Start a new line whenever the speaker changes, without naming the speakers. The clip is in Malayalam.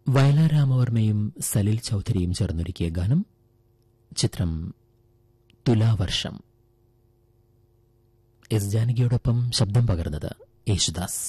വയലാർ രാമവർമ്മയും സലിൽ ചൌധരിയും ചേർന്നൊരുക്കിയ ഗാനം. ചിത്രം തുലാവർഷം. എസ് ജാനകിയോടൊപ്പം ശബ്ദം പകർന്നത് യേശുദാസ്.